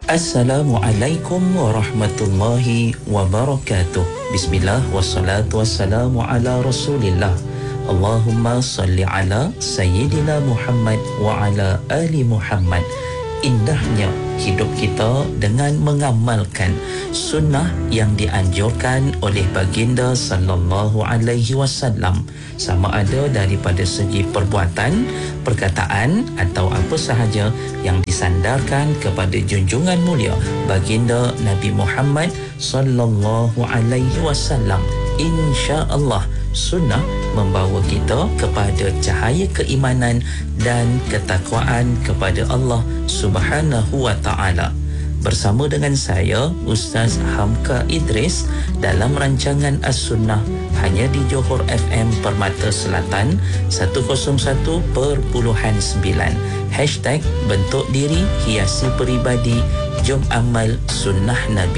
Assalamualaikum warahmatullahi wabarakatuh. Bismillah wassalatu wassalamu ala Rasulillah. Allahumma salli ala Sayyidina Muhammad wa ala ali Muhammad. Indahnya hidup kita dengan mengamalkan sunnah yang dianjurkan oleh baginda sallallahu alaihi wasallam, sama ada daripada segi perbuatan, perkataan atau apa sahaja yang disandarkan kepada junjungan mulia baginda Nabi Muhammad sallallahu alaihi wasallam. Insya-Allah sunnah membawa kita kepada cahaya keimanan dan ketakwaan kepada Allah Subhanahu wa taala. Bersama dengan saya Ustaz Hamka Idris dalam rancangan As-Sunnah hanya di Johor FM Permata Selatan 101.9. #bentuk diri hiasi peribadi, jom amal sunnah Nabi.